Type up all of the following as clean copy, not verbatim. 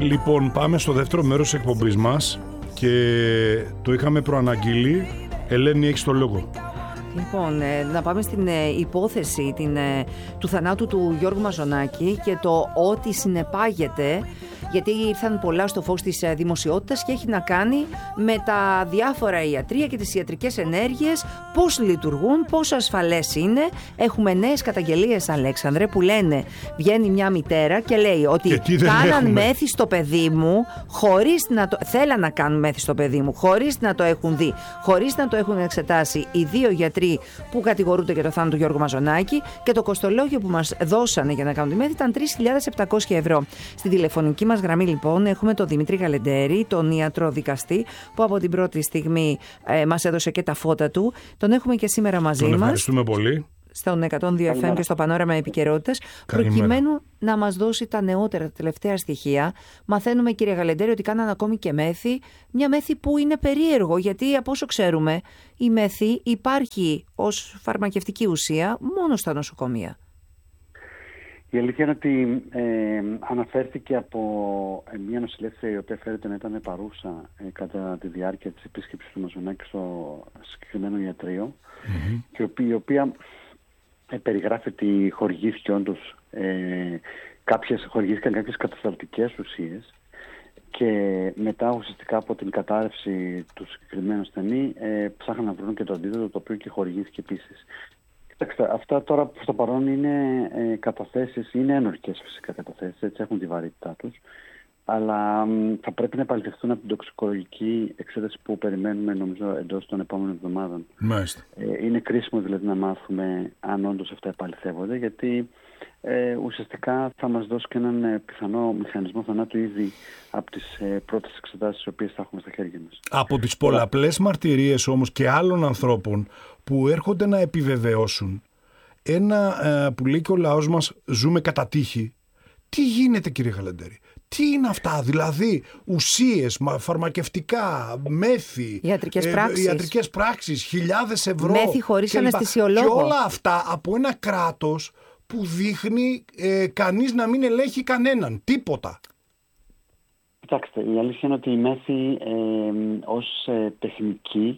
Λοιπόν, πάμε στο δεύτερο μέρος της εκπομπής μας και το είχαμε προαναγγείλει. Ελένη, έχεις το λόγο. Λοιπόν, να πάμε στην υπόθεση του θανάτου του Γιώργου Μαζονάκη και το ό,τι συνεπάγεται, γιατί ήρθαν πολλά στο φως της δημοσιότητας και έχει να κάνει με τα διάφορα ιατρεία και τις ιατρικές ενέργειες, πώς λειτουργούν, πόσο ασφαλές είναι. Έχουμε νέες καταγγελίες, Αλέξανδρε, που λένε, βγαίνει μια μητέρα και λέει ότι κάναν μέθη στο παιδί μου χωρίς να το... Θέλαν να κάνουν μέθη στο παιδί μου χωρίς να το έχουν δει, χωρίς να το έχουν εξετάσει οι δύο γιατροί που κατηγορούνται για το θάνατο του Γιώργου Μαζονάκη, και το κοστολόγιο που μας δώσανε για να κάνουν τη μέθη ήταν 3.700 ευρώ. Στην τηλεφωνική μας γραμμή λοιπόν έχουμε τον Δημήτρη Γαλεντέρη, τον ιατροδικαστή, που από την πρώτη στιγμή μας έδωσε και τα φώτα του. Τον έχουμε και σήμερα μαζί μας. Ευχαριστούμε πολύ. Στον 102 FM και στο Πανόραμα Επικαιρότητας, προκειμένου να μας δώσει τα νεότερα, τα τελευταία στοιχεία. Μαθαίνουμε, κύριε Γαλεντέρη, ότι κάναν ακόμη και μέθη. Μια μέθη που είναι περίεργο, γιατί από όσο ξέρουμε, η μέθη υπάρχει ως φαρμακευτική ουσία μόνο στα νοσοκομεία. Η αλήθεια είναι ότι αναφέρθηκε από μια νοσηλεύτρια η οποία φέρεται να ήταν παρούσα κατά τη διάρκεια της επίσκεψης του Μαζονάκη στο συγκεκριμένο ιατρείο, και η οποία περιγράφει ότι χορηγήθηκαν κάποιες κατασταλτικές ουσίες και μετά ουσιαστικά από την κατάρρευση του συγκεκριμένου ασθενή ψάχναν να βρουν και το αντίδοτο, το οποίο και χορηγήθηκε επίσης. Κοιτάξτε, αυτά τώρα προς το παρόν είναι καταθέσεις, είναι ένορκες φυσικά καταθέσεις, έτσι έχουν τη βαρύτητά τους, αλλά θα πρέπει να επαληθευτούν από την τοξικολογική εξέταση που περιμένουμε, νομίζω, εντός των επόμενων εβδομάδων. Μάλιστα. Είναι κρίσιμο δηλαδή να μάθουμε αν όντως αυτά επαληθεύονται, γιατί ουσιαστικά θα μας δώσει και έναν πιθανό μηχανισμό θανάτου ήδη από τις πρώτες εξετάσεις τις οποίες θα έχουμε στα χέρια μας. Από τις πολλαπλές μαρτυρίες όμως και άλλων ανθρώπων που έρχονται να επιβεβαιώσουν ένα που λέει και ο λαός μας, ζούμε κατά τύχη. Τι γίνεται, κύριε Γαλεντέρη? Τι είναι αυτά, δηλαδή ουσίες, φαρμακευτικά, μέθη, ιατρικές πράξεις, χιλιάδες ευρώ, μέθη χωρίς αναισθησιολόγο, και όλα αυτά από ένα κράτος που δείχνει κανείς να μην ελέγχει κανέναν, τίποτα. Κοιτάξτε, η αλήθεια είναι ότι η μέθη ως τεχνική,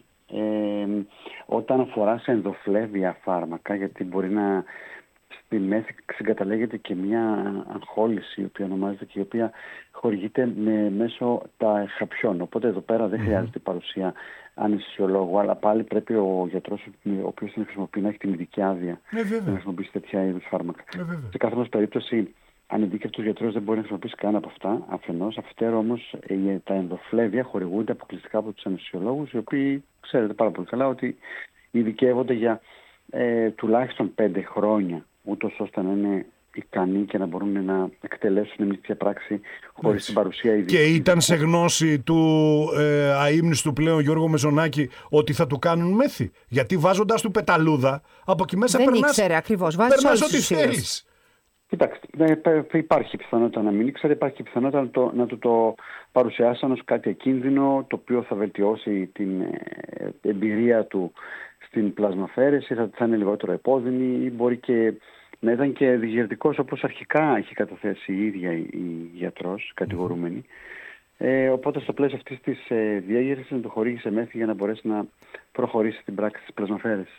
όταν αφορά σε ενδοφλέβια φάρμακα, γιατί μπορεί να στη μέθη συγκαταλέγεται και μια αγχόληση, η οποία ονομάζεται και η οποία χορηγείται μέσω τα χαπιών. Οπότε εδώ πέρα δεν χρειάζεται παρουσία αναισθησιολόγου, αλλά πάλι πρέπει ο γιατρός ο οποίος την χρησιμοποιεί να έχει την ειδική άδεια να χρησιμοποιήσει τέτοια είδους φάρμακα. Σε κάθε μας περίπτωση, ανειδίκευτος γιατρός δεν μπορεί να χρησιμοποιήσει κανένα από αυτά, αφενός. Αφετέρου όμως, τα ενδοφλέβια χορηγούνται αποκλειστικά από τους αναισθησιολόγους, οι οποίοι ξέρετε πάρα πολύ καλά ότι ειδικεύονται για τουλάχιστον 5 χρόνια, ούτως ώστε να είναι ικανοί και να μπορούν να εκτελέσουν μια τέτοια πράξη χωρίς την παρουσία ειδική. Και ήταν σε γνώση του αείμνηστου πλέον Γιώργου Μαζονάκη ότι θα του κάνουν μέθη? Γιατί βάζοντας του πεταλούδα, από εκεί μέσα δεν ήξερε ακριβώς, περνάς ό,τι θέλεις. Κοιτάξτε, υπάρχει πιθανότητα να μην ήξερε, υπάρχει πιθανότητα να του το παρουσιάσαν ως κάτι ακίνδυνο, το οποίο θα βελτιώσει την εμπειρία του στην πλασμαφέρεση, θα είναι λιγότερο επώδυνη, ή μπορεί και να ήταν και διγερτικός, όπως αρχικά έχει καταθέσει η ίδια η γιατρός κατηγορούμενη. Οπότε στο πλαίσιο αυτής της διέγερσης να το χορήγησε μέθη για να μπορέσει να προχωρήσει την πράξη της πλασμαφέρεσης.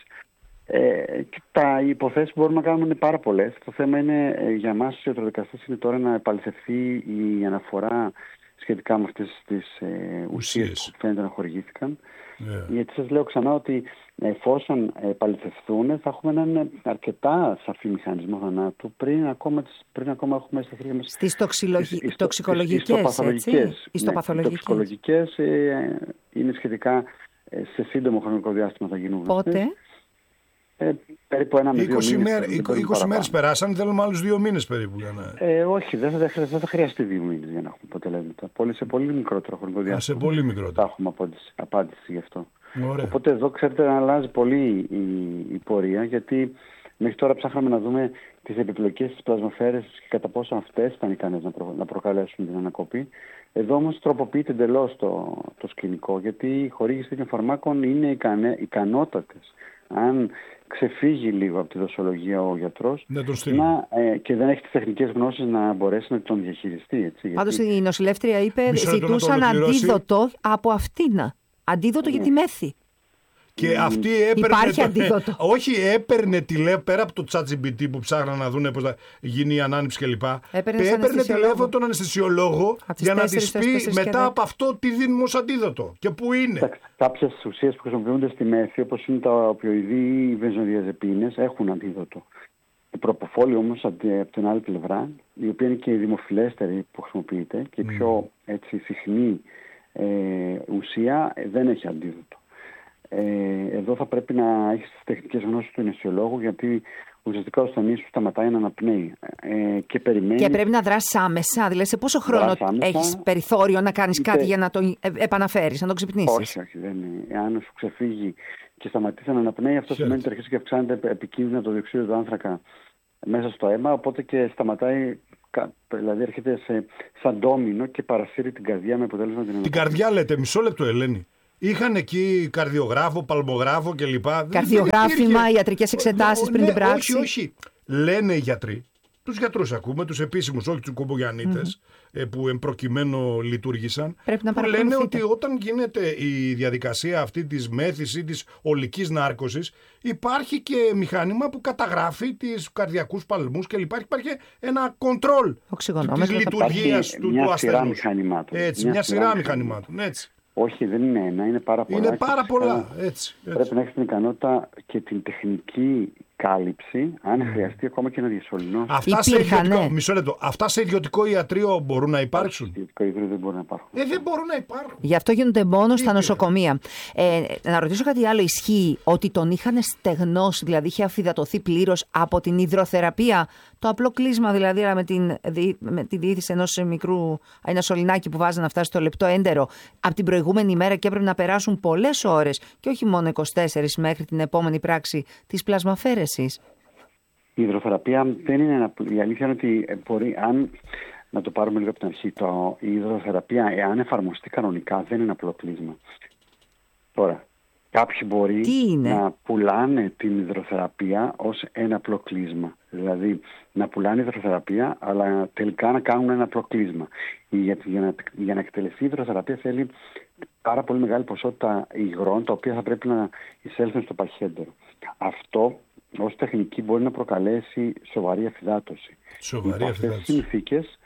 Τα υποθέσεις που μπορούμε να κάνουμε είναι πάρα πολλές. Το θέμα είναι για εμάς τους ιατροδικαστές είναι τώρα να επαληθευτεί η αναφορά σχετικά με αυτές τις ουσίες που φαίνεται να χορηγήθηκαν. Γιατί σας λέω ξανά ότι εφόσον επαληθευτούν θα έχουμε έναν αρκετά σαφή μηχανισμό θανάτου πριν ακόμα έχουμε στα χέρια μας στις τοξικολογικές, οι τοξικολογικές είναι σχετικά σε σύντομο χρονικό διάστημα θα γίνουν. Πότε? Περίπου 1 με 2 μήνες. 20 μέρες περάσαν, θέλουμε άλλους 2 μήνες περίπου. Όχι, δεν θα χρειαστεί 2 μήνες για να έχουμε αποτελέσματα. Σε πολύ μικρότερο χρονικό διάστημα. Σε πολύ μικρότερο. Θα έχουμε απάντηση γι' αυτό. Ωραία. Οπότε εδώ ξέρετε αλλάζει πολύ η πορεία, γιατί μέχρι τώρα ψάχναμε να δούμε τις επιπλοκές της πλασμαφέρεσης και κατά πόσο αυτές ήταν ικανές να προκαλέσουν την ανακοπή. Εδώ όμως τροποποιείται εντελώς το σκηνικό, γιατί οι χορήγηση τέτοιων φαρμάκων είναι ικανότατες Αν ξεφύγει λίγο από τη δοσολογία ο γιατρός και δεν έχει τις τεχνικές γνώσεις να μπορέσει να τον διαχειριστεί. Έτσι, πάντως η νοσηλεύτρια είπε ζητούσαν αντίδοτο από αυτήν. Αντίδοτο για τη μέθη. Και αυτή έπαιρνε. Υπάρχει αντίδοτο. Όχι, έπαιρνε πέρα από το ChatGPT που ψάχναν να δουν πώς θα γίνει η ανάνυψη κλπ. Έπαιρνε τηλέφωνο τον αναισθησιολόγο για να της πει μετά από αυτό τι δίνουμε ως αντίδοτο και πού είναι. Κάποιες ουσίες που χρησιμοποιούνται στη μέθη, όπως είναι τα οπιοειδή ή οι βενζοδιαζεπίνες, έχουν αντίδοτο. Η προποφόλη όμως από την άλλη πλευρά, η οποία είναι και η δημοφιλέστερη που χρησιμοποιείται και η πιο συχνή ουσία, δεν έχει αντίδοτο. Εδώ θα πρέπει να έχεις τις τεχνικές γνώσεις του νοσηλόγου, γιατί ουσιαστικά ο ασθενής σου σταματάει να αναπνέει και περιμένει. Και πρέπει να δράσεις άμεσα, δηλαδή σε πόσο χρόνο έχεις περιθώριο να κάνεις κάτι για να τον επαναφέρεις, να τον ξυπνήσεις? Όχι, δεν είναι. Αν σου ξεφύγει και σταματήσει να αναπνέει, αυτό σημαίνει ότι αρχίζει και αυξάνεται επικίνδυνα το διοξείδιο του άνθρακα μέσα στο αίμα, οπότε και σταματάει. Δηλαδή έρχεται σαν ντόμινο και παρασύρει την καρδιά με αποτέλεσμα την καρδιά, λέτε, μισό λεπτό, Ελένη. Είχαν εκεί καρδιογράφο, παλμογράφο κλπ. Καρδιογράφημα, ιατρικές εξετάσεις πριν την πράξη. Όχι. Λένε οι γιατροί, τους γιατρούς ακούμε, τους επίσημους, όχι τους κομπογιαννίτες, που εμπροκειμένου λειτουργήσαν, που λένε ότι όταν γίνεται η διαδικασία αυτή της μέθης ή της ολικής νάρκωσης, υπάρχει και μηχάνημα που καταγράφει τις καρδιακούς παλμούς και υπάρχει ένα κοντρόλ της λειτουργίας του ασθενούς. Μια σειρά μηχανημάτων. Έτσι. Όχι, δεν είναι ένα, είναι πάρα πολλά. Είναι πάρα πολλά. Έτσι. Πρέπει να έχει την ικανότητα και την τεχνική κάλυψη, αν χρειαστεί ακόμα και ένα διασωληνό. Μισό λεπτό. Αυτά σε ιδιωτικό ιατρείο μπορούν να υπάρξουν? Σε ιδιωτικό ιατρείο δεν μπορούν να υπάρχουν. Δεν μπορούν να υπάρχουν. Γι' αυτό γίνονται μόνο στα νοσοκομεία. Να ρωτήσω κάτι άλλο. Ισχύει ότι τον είχαν στεγνώσει, δηλαδή είχε αφυδατωθεί πλήρως από την υδροθεραπεία? Το απλό κλείσμα δηλαδή, με τη διήθηση ένα σωληνάκι που βάζει να φτάσει στο λεπτό έντερο από την προηγούμενη ημέρα και έπρεπε να περάσουν πολλές ώρες και όχι μόνο 24 μέχρι την επόμενη πράξη της πλασμαφέρεσης? Η υδροθεραπεία δεν είναι η αλήθεια είναι ότι μπορεί, να το πάρουμε λίγο από την αρχή, η υδροθεραπεία, εάν εφαρμοστεί κανονικά, δεν είναι απλό κλείσμα. Τώρα, κάποιοι μπορεί να πουλάνε την υδροθεραπεία ως ένα απλό κλείσμα. Δηλαδή, να πουλάνε υδροθεραπεία, αλλά τελικά να κάνουν ένα απλό κλείσμα. Για να εκτελεστεί η υδροθεραπεία θέλει πάρα πολύ μεγάλη ποσότητα υγρών, τα οποία θα πρέπει να εισέλθουν στο παχιέντερο. Αυτό ως τεχνική μπορεί να προκαλέσει σοβαρή αφυδάτωση. Σοβαρή αφυδάτωση. Σε αυτές τις συνθήκες,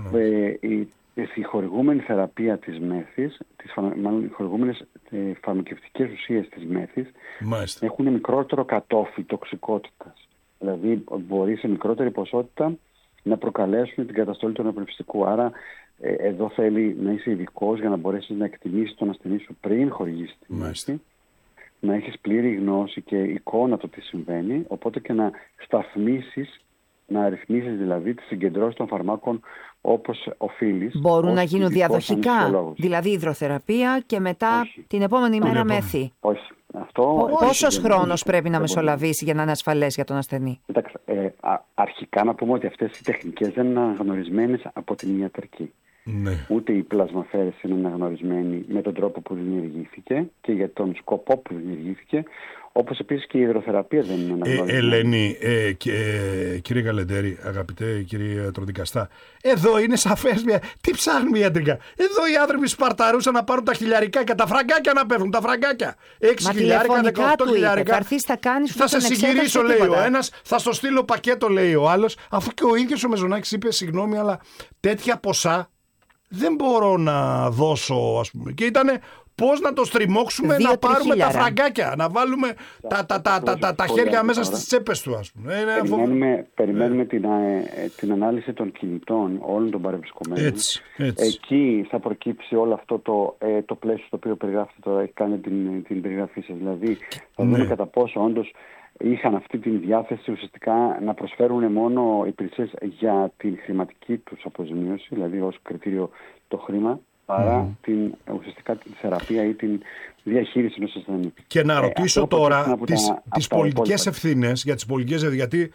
η χορηγούμενη θεραπεία της μέθης, οι χορηγούμενες φαρμακευτικές ουσίες της μέθης, έχουν μικρότερο κατόφλι τοξικότητας. Δηλαδή μπορεί σε μικρότερη ποσότητα να προκαλέσουν την καταστολή του αναπνευστικού. Άρα εδώ θέλει να είσαι ειδικός για να μπορέσεις να εκτιμήσεις τον ασθενή σου πριν χορηγήσεις τη μέθη, να έχεις πλήρη γνώση και εικόνα το τι συμβαίνει, οπότε και να σταθμίσεις, να αριθμίσεις δηλαδή τις συγκεντρώσεις των φαρμάκων όπως οφείλεις. Μπορούν να γίνουν διαδοχικά, δηλαδή υδροθεραπεία και μετά την επόμενη μέρα μέθη? Όχι. Πόσος χρόνος πρέπει να μεσολαβήσει για να είναι ασφαλές για τον ασθενή? Κοιτάξτε, αρχικά να πούμε ότι αυτές οι τεχνικές δεν είναι αναγνωρισμένες από την ιατρική. Ναι. Ούτε η πλασμαφέρεση είναι αναγνωρισμένη με τον τρόπο που δημιουργήθηκε και για τον σκοπό που δημιουργήθηκε, όπως επίσης και η υδροθεραπεία δεν είναι αναγνωρισμένη. Ελένη, κύριε Καλεντέρη, αγαπητέ κύριε Τροντικαστά, εδώ είναι σαφές τι ψάχνουμε ιατρικά? Εδώ οι άνθρωποι σπαρταρούσαν να πάρουν τα χιλιαρικά και τα φραγκάκια να πέφτουν, τα φραγκάκια. 6 χιλιάρικα, 18 χιλιάρικα. Θα σε συγκυρίσω, λέει ο ένας, θα στο στείλω πακέτο, λέει ο άλλος, αφού και ο ίδιος ο Μεζονάκης είπε συγγνώμη, αλλά τέτοια ποσά δεν μπορώ να δώσω, ας πούμε. Και ήτανε πώς να το στριμώξουμε, να πάρουμε τα φραγκάκια, να βάλουμε τα χέρια μέσα στις τσέπες του, ας πούμε. Περιμένουμε την ανάλυση των κινητών όλων των παρευρισκομένων. Έτσι. Εκεί θα προκύψει όλο αυτό το πλαίσιο το οποίο περιγράφετε τώρα, έχει κάνει την περιγραφή σας. Δηλαδή, θα δούμε κατά πόσο όντως είχαν αυτή τη διάθεση ουσιαστικά να προσφέρουν μόνο υπηρεσίες για την χρηματική τους αποζημίωση, δηλαδή ως κριτήριο το χρήμα, παρά ουσιαστικά την θεραπεία ή την διαχείριση ενός ασθενή. Και να ρωτήσω τώρα τις πολιτικές ευθύνες, γιατί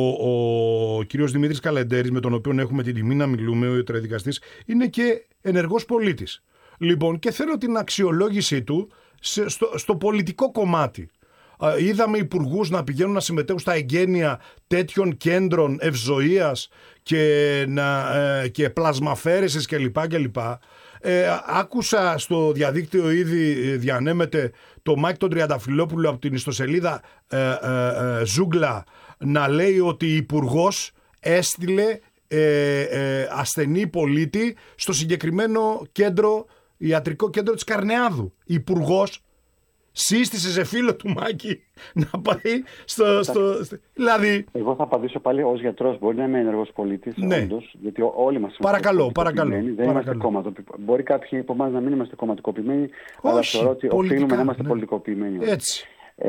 ο κύριος Δημήτρης Καλεντέρης, με τον οποίο έχουμε την τιμή να μιλούμε, ο ιατροδικαστής, είναι και ενεργός πολίτης. Λοιπόν, και θέλω την αξιολόγησή του στο πολιτικό κομμάτι. Είδαμε υπουργούς να πηγαίνουν να συμμετέχουν στα εγγένεια τέτοιων κέντρων ευζοίας και πλασμαφέρεσης κλπ. Άκουσα στο διαδίκτυο, ήδη διανέμεται, το Μάκη τον Τριανταφυλλόπουλο από την ιστοσελίδα Ζούγκλα να λέει ότι η υπουργός έστειλε ασθενή πολίτη στο συγκεκριμένο ιατρικό κέντρο της Καρνεάδου. Υπουργός σύστησε σε φίλο του Μάκη να πάει δηλαδή... Εγώ θα απαντήσω πάλι ως γιατρός. Μπορεί να είμαι ενεργός πολίτης, όντως, γιατί όλοι μας είμαστε κομματικοποιημένοι. Δεν είμαστε κομματικοποιημένοι. Μπορεί κάποιοι από εμάς να μην είμαστε κομματικοποιημένοι, αλλά θεωρώ ότι οφείλουμε να είμαστε πολιτικοποιημένοι. Έτσι.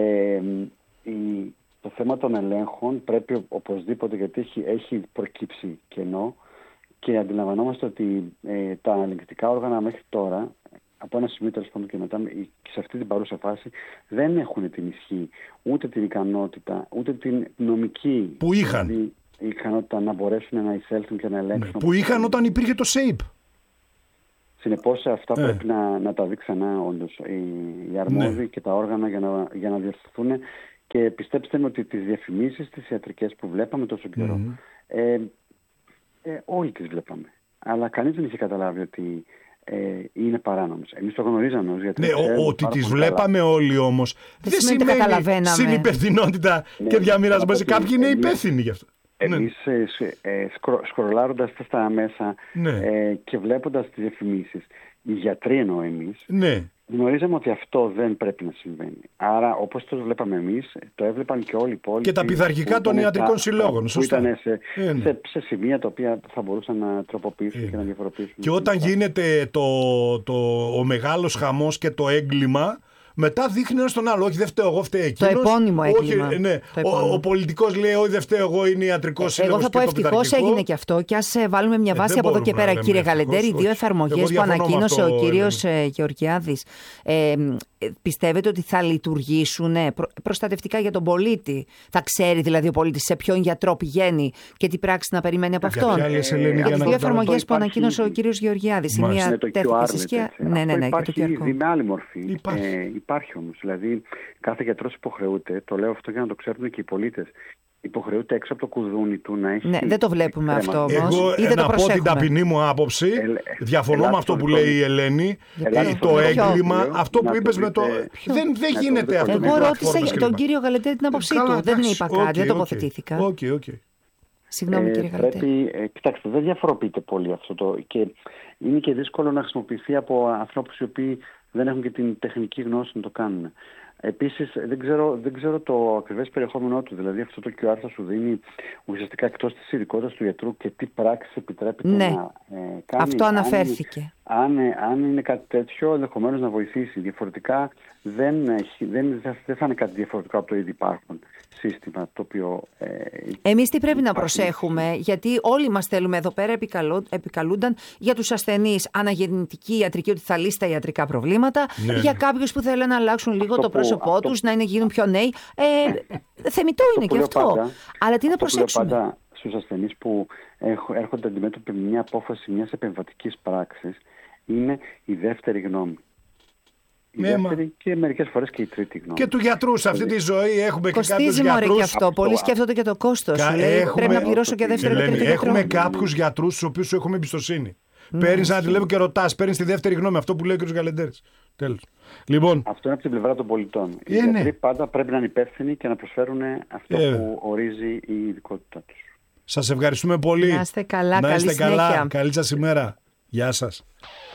Το θέμα των ελέγχων πρέπει οπωσδήποτε, γιατί έχει προκύψει κενό και αντιλαμβανόμαστε ότι τα ελεγκτικά όργανα μέχρι τώρα, από ένα σημείο τέλος πάντων και μετά, και σε αυτή την παρούσα φάση, δεν έχουν την ισχύ, ούτε την ικανότητα, ούτε την νομική που είχαν. Δηλαδή, η ικανότητα να μπορέσουν να εισέλθουν και να ελέγξουν. Που είχαν όταν υπήρχε το ΣΕΙΠ. Συνεπώς αυτά πρέπει να τα δει ξανά όντως οι αρμόδιοι και τα όργανα για να διορθωθούν. Και πιστέψτε με ότι τις διαφημίσεις, τις ιατρικές που βλέπαμε τόσο καιρό, όλοι τις βλέπαμε. Αλλά κανείς δεν είχε καταλάβει ότι είναι παράνομες. Εμείς το γνωρίζαμε ως γιατροί. Ότι τις βλέπαμε όλοι όμως δεν σημαίνει συνυπευθυνότητα και διαμοιρασμός. Κάποιοι είναι υπεύθυνοι γι' αυτό. Εμείς σκρολάροντας στα μέσα και βλέποντας τις διαφημίσεις, οι γιατροί εννοώ εμείς, γνωρίζαμε ότι αυτό δεν πρέπει να συμβαίνει. Άρα, όπως το βλέπαμε εμείς, το έβλεπαν και όλοι οι υπόλοιποι. Και τα πειθαρχικά των ιατρικών συλλόγων. Που ήταν σε σημεία τα οποία θα μπορούσαν να τροποποιήσουν και να διαφοροποιήσουν. Και όταν γίνεται ο μεγάλος χαμός και το έγκλημα, μετά δείχνει ένα στον άλλο. Όχι, δεν φταίω εγώ, φταίει εκείνος. Το επώνυμο έγκλημα. Ο πολιτικός λέει, όχι, δεν φταίω εγώ, είναι ιατρικός σύλλογος. Εγώ θα πω ευτυχώς έγινε και αυτό. Και ας βάλουμε μια βάση από εδώ και πέρα, κύριε Γαλεντέρη. Δύο εφαρμογές που ανακοίνωσε ο κύριος Γεωργιάδης. Πιστεύετε ότι θα λειτουργήσουν προστατευτικά για τον πολίτη? Θα ξέρει δηλαδή ο πολίτης σε ποιον γιατρό πηγαίνει και τι πράξη να περιμένει από αυτόν? Από τις δύο εφαρμογές που ανακοίνωσε ο κύριος Γεωργιάδης. Η μία τέθηκε σε ισχύ. Ναι, υπάρχει ήδη με άλλη μορφή. Υπάρχει όμως. Δηλαδή, κάθε γιατρός υποχρεούται, το λέω αυτό για να το ξέρουν και οι πολίτες, υποχρεούται έξω από το κουδούνι του να έχει. Ναι, δεν το βλέπουμε αυτό όμως. Εγώ να πω την ταπεινή μου άποψη. Διαφωνώ με αυτό που λέει η Ελένη. Το έγκλημα, αυτό που είπες με το. Δεν γίνεται αυτό. Εγώ ρώτησα τον κύριο Γαλεντέρη την άποψή του. Δεν είπα κάτι, δεν τοποθετήθηκα. Συγγνώμη, κύριε Γαλεντέρη. Κοιτάξτε, δεν διαφοροποιείται πολύ αυτό και είναι και δύσκολο να χρησιμοποιηθεί από ανθρώπους οι οποίοι δεν έχουν και την τεχνική γνώση να το κάνουν. Επίσης, δεν ξέρω το ακριβές περιεχόμενό του. Δηλαδή, αυτό το QR θα σου δίνει ουσιαστικά εκτός της ειδικότητας του γιατρού και τι πράξεις επιτρέπεται να κάνει. Αυτό αναφέρθηκε. Αν είναι κάτι τέτοιο, ενδεχομένως να βοηθήσει. Διαφορετικά δεν θα είναι κάτι διαφορετικό από το ήδη υπάρχον σύστημα το οποίο. Εμείς τι πρέπει να προσέχουμε, γιατί όλοι μας θέλουμε εδώ πέρα, επικαλούνταν για τους ασθενείς αναγεννητική ιατρική, ότι θα λύσει τα ιατρικά προβλήματα, για κάποιους που θέλουν να αλλάξουν λίγο το πρόσωπό τους, να γίνουν πιο νέοι. Θεμιτό είναι και αυτό. Αλλά τι να προσέξουμε? Πάντα στους ασθενείς που έρχονται αντιμέτωποι με μια απόφαση μιας επεμβατικής πράξης είναι η δεύτερη γνώμη. Η δεύτερη και μερικές φορές και η τρίτη γνώμη. Και του γιατρού σε αυτή τη ζωή έχουμε και κάποιους γιατρούς. Κοστίζει και αυτό. Πολλοί σκέφτονται και το κόστος. Πρέπει να πληρώσω και δεύτερη και τρίτη. Έχουμε κάποιους γιατρούς στους οποίους έχουμε εμπιστοσύνη. Παίρνεις ένα τηλέφωνο και ρωτάς, παίρνεις τη δεύτερη γνώμη. Αυτό που λέει ο κ. Γαλεντέρης. Τέλος. Λοιπόν, αυτό είναι από την πλευρά των πολιτών. Οι γιατροί πάντα πρέπει να είναι υπεύθυνοι και να προσφέρουν αυτό που ορίζει η ειδικότητά τους. Σας ευχαριστούμε πολύ. Να είστε καλά. Καλή συνέχεια. Καλή σας ημέρα. Γεια σας.